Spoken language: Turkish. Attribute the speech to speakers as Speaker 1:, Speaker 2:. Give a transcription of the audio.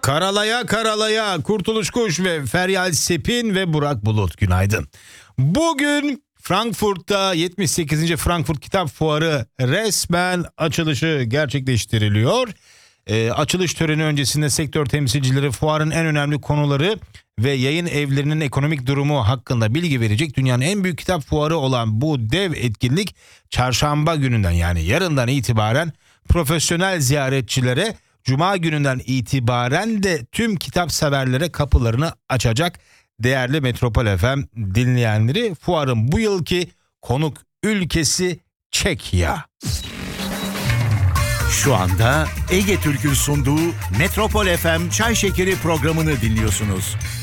Speaker 1: Karalaya karalaya Kurtuluş Kuş ve Feryal Sepin ve Burak Bulut, günaydın. Bugün Frankfurt'ta 78. Frankfurt Kitap Fuarı resmen açılışı gerçekleştiriliyor. Açılış töreni öncesinde sektör temsilcileri fuarın en önemli konuları ve yayın evlerinin ekonomik durumu hakkında bilgi verecek. Dünyanın en büyük kitap fuarı olan bu dev etkinlik çarşamba gününden, yani yarından itibaren profesyonel ziyaretçilere, cuma gününden itibaren de tüm kitap severlere kapılarını açacak. Değerli Metropol FM dinleyenleri, fuarın bu yılki konuk ülkesi Çekya.
Speaker 2: Şu anda Ege Türk'ün sunduğu Metropol FM Çay Şekeri programını dinliyorsunuz.